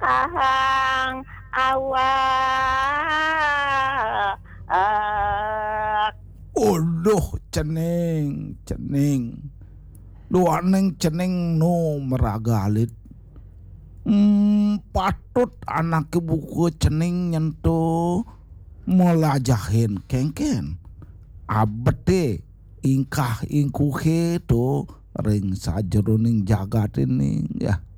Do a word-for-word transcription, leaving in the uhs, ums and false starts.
Ahang awak. Uduh cening cening luaneng cening no meragalit. Hmm, patut anak buku cening nyentuh melajahin kengken abete ingkah ingkuhe to ring sajeroning jagat ini ya.